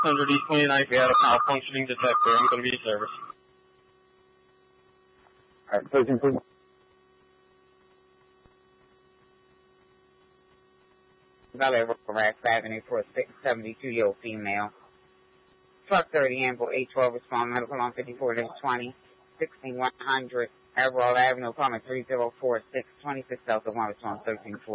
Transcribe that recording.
600 East 29th, we had a malfunctioning detector. I'm going to be service. Alright, please. Valley Rack Avenue for a 72-year-old female. Truck 30 Amble 812 respond medical on 54-20, 16100 Everall Avenue, apartment 3046, 26 Delta 1 respond 13-4.